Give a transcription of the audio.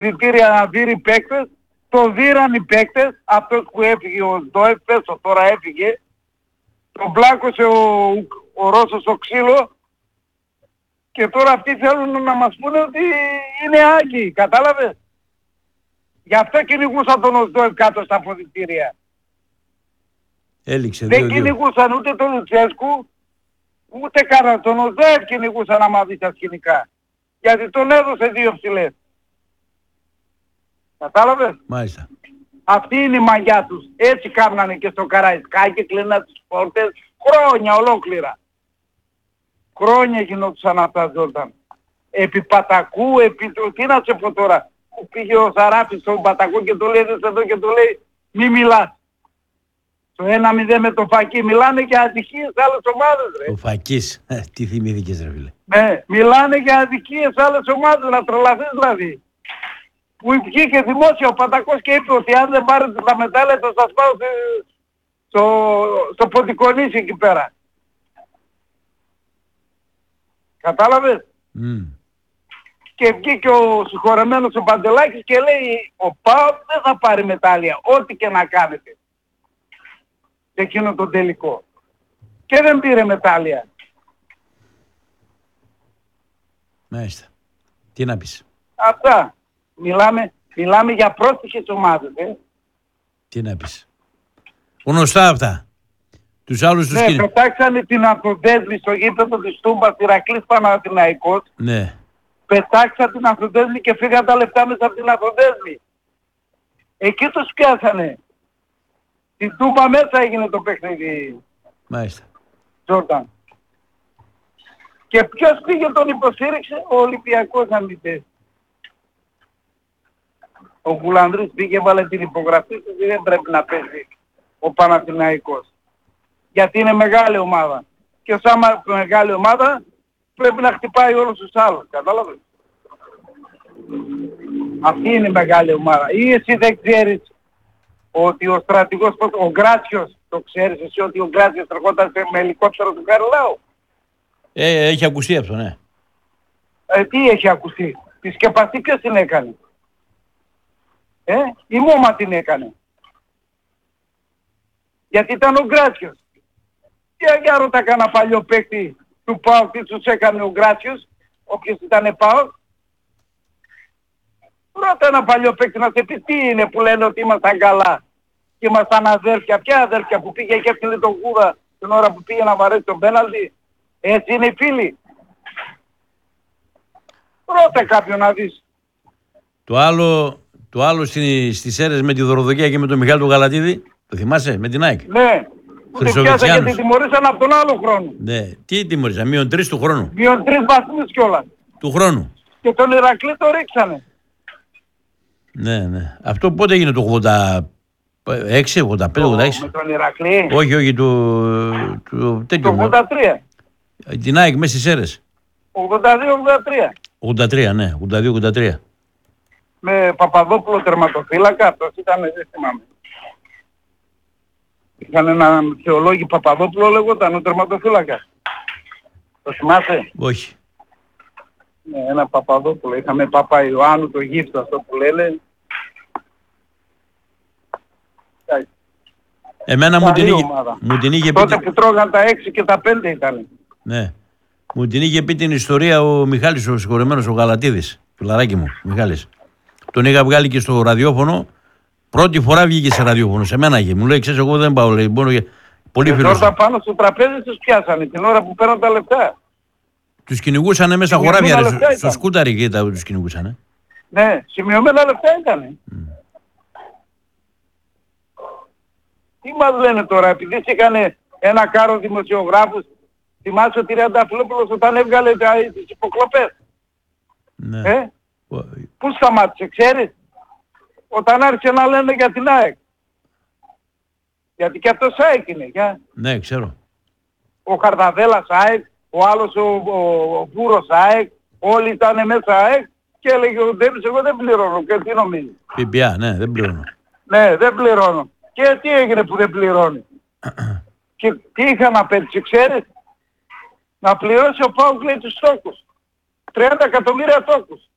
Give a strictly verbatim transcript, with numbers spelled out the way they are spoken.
κριτήρια να δίνει παίκτες, το δίραν οι παίκτες, αυτός που έφυγε ο Σντόεφ, πέσω τώρα έφυγε, τον πλάκωσε ο, ο Ρώσος στο ξύλο και τώρα αυτοί θέλουν να μας πούνε ότι είναι άγιοι, κατάλαβες. Γι' αυτό κυνηγούσαν τον Σντόεφ κάτω στα αποδυτήρια. Έληξε, δεν κυνηγούσαν ούτε τον Λουτσέσκου, ούτε κανένα τον Σντόεφ κυνηγούσαν άμα δει τα σκηνικά. Γιατί τον έδωσε δύο ψηλές. Κατάλαβες. Μάλιστα. Αυτή είναι η μαγιά τους. Έτσι κάμνανε και στο Καραϊσκάκι, κλείναν τις πόρτες χρόνια ολόκληρα. Χρόνια γινόντουσαν αυτά, Τζόρνταν. Επί Πατακού, επί... Τι να σε πω τώρα. Που πήγε ο Σαράφης στον Πατακού και του λέει εδώ και του λέει μη μιλάς. Το ένα μηδέν με το Φακί. Μιλάνε για αδικίες σε άλλες ομάδες, ρε. Ο Φακής. Ε, τι θυμήθηκες, ρε φίλε. Ναι, μιλάνε για αδικίες σε άλλες ομάδες, να τρελαθείς δηλαδή. Που βγήκε δημόσια ο Πατακός και είπε ότι αν δεν πάρετε τα μετάλλια θα σας πάω στο, στο Ποντικονίσι εκεί πέρα. Κατάλαβες. Mm. Και βγήκε ο συγχωρεμένος ο Παντελάκης και λέει ο ΠΑΟΚ δεν θα πάρει μετάλλια, ό,τι και να κάνετε. Σε εκείνο το τελικό. Και δεν πήρε μετάλλια. Μάλιστα. Τι να πεις. Αυτά. Μιλάμε, μιλάμε για πρόστιχες ομάδες. Ε. Τι να πεις. Γνωστά αυτά. Τους άλλους τους ναι, κινη... πετάξανε την Ανθοδέσμη στο γήπεδο της Τούμπας, Ηρακλής Παναθηναϊκός. Ναι. Πετάξαν την Ανθοδέσμη και φύγαν τα λεφτά μέσα από την Ανθοδέσμη. Εκεί τους πιάσανε. Στην Τούμπα μέσα έγινε το παιχνίδι. Μάλιστα. Τζόρνταν. Και ποιος πήγε τον υποστήριξε, ο Ολυμπιακός αν μην πες. Ο Γουλανδρής πήγε, βάλε την υπογραφή του και δεν πρέπει να παίζει ο Παναθηναϊκός. Γιατί είναι μεγάλη ομάδα. Και σαν μεγάλη ομάδα πρέπει να χτυπάει όλους τους άλλους. Κατάλαβες. Αυτή είναι η μεγάλη ομάδα. Ή εσύ δεν ξέρεις ότι ο στρατηγός, ο Γκράτσιος, το ξέρεις εσύ ότι ο Γκράτσιος τρεχόταν με ελικόπτερο του Καρλάου. Ε, έχει ακουστεί αυτό, ναι. Ε, τι έχει ακουστεί. Τη σκεπαστή ποιος την έκανε. Ε, η Μόμα την έκανε. Γιατί ήταν ο Γκράτσιος. Και για ρώτα κανένα παλιό παίκτη του ΠΑΟΚ τι τους έκανε ο Γκράτσιος, όποιος ήταν ΠΑΟΚ. Ρώτα ένα παλιό παίκτη να σε πει τι είναι που λένε ότι ήμασταν καλά. Και ήμασταν αδέρφια. Ποια αδέρφια που πήγε και έφτιανε τον Κούδα την ώρα που πήγε να βαρέσει τον πέναλτι. Έτσι είναι οι φίλοι. Ρώτα κάποιον να δεις. Το άλλο, το άλλο στη, στις αίρες με τη δωροδοκία και με τον Μιχάλη του Γαλατίδη, το θυμάσαι, με την ΑΕΚ. Ναι. Που την πιάσα και την τιμωρήσαν από τον άλλο χρόνο. Ναι. Τι τιμωρήσαν, μείον τρεις του χρόνου. Μείον τρεις βαθμούς κιόλας. Του χρόνου. Και τον Ηρακλή το ρίξανε. Ναι, ναι. Αυτό πότε έγινε το ογδόντα έξι, ογδόντα πέντε, ογδόντα έξι. Με τον Ηρακλή. Όχι, όχι, του, του τέτοιο. Το ογδόντα τρία. Την ΑΕΚ μέσα στις αίρες. ογδόντα δύο ογδόντα τρία. ογδόντα τρία, ναι. ογδόντα δύο ογδόντα τρία. Με Παπαδόπουλο τερματοφύλακα, αυτός ήταν, δεν θυμάμαι. Είχαν έναν θεολόγη Παπαδόπουλο λέγονταν ο τερματοφύλακας. Το θυμάσαι? Όχι. Ναι, ένα Παπαδόπουλο. Είχαμε Παπα Ιωάννου, το γύφτο αυτό που λένε. Εμένα μου την, είχε, μου την είχε πει... Τότε που τρώγαν τα έξι και τα πέντε ήταν. Ναι. Μου την είχε πει την ιστορία ο Μιχάλης ο συγχωρεμένος ο Γαλατίδης. Φιλαράκι μου, Μιχάλης. Τον είχα βγάλει και στο ραδιόφωνο. Πρώτη φορά βγήκε σε ραδιόφωνο. Σε μένα είχε. Μου λέει, ξέρεις, εγώ δεν πάω. Λέει, μόνο για... Πολύ φίλος. Τότε πάνω στο τραπέζι τους πιάσανε την ώρα που παίρνουν τα λεφτά. Τους κυνηγούσανε μέσα χωράβια. Στο, στο σκούταρι και τα τους κυνηγούσανε. Ναι, σημειωμένα λεφτά ήτανε. Mm. Τι μας λένε τώρα, επειδή είχαν ένα κάρο δημοσιογράφους, θυμάσαι ο Τριανταφυλόπουλος όταν έβγαλε τις υποκλοπές. Ναι. Ε? Πού σταμάτησε, ξέρεις? Όταν άρχισε να λένε για την ΑΕΚ. Γιατί και αυτός ΑΕΚ είναι. Για... Ναι, ξέρω. Ο Χαρδαβέλας ΑΕΚ, ο άλλος ο, ο, ο Βούρος ΑΕΚ, όλοι ήταν μέσα ΑΕΚ και έλεγε ο Ντέμις εγώ δεν πληρώνω. Και τι νομίζεις? ΦΠΑ, ναι, δεν πληρώνω. Ναι, δεν πληρώνω. Και τι έγινε που δεν πληρώνει? Και τι είχα να πέτσει, ξέρεις? Να πληρώσει ο ΠΑΟΚ λέει τους τόκους. τριάντα εκατομμύρια τόκους.